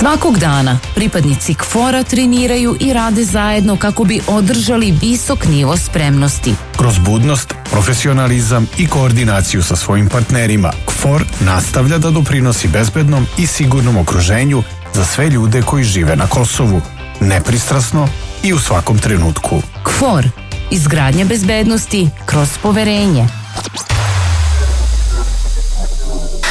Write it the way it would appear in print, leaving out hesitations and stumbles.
Svakog dana pripadnici KFOR-a treniraju i rade zajedno kako bi održali visok nivo spremnosti. Kroz budnost, profesionalizam i koordinaciju sa svojim partnerima, KFOR nastavlja da doprinosi bezbednom i sigurnom okruženju za sve ljude koji žive na Kosovu, nepristrasno i u svakom trenutku. KFOR, izgradnja bezbednosti kroz poverenje.